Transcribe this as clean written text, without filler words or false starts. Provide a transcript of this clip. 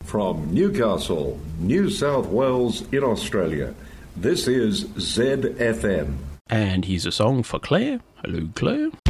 From Newcastle, New South Wales in Australia, this is ZFM. And here's a song for Claire. Hello, Claire.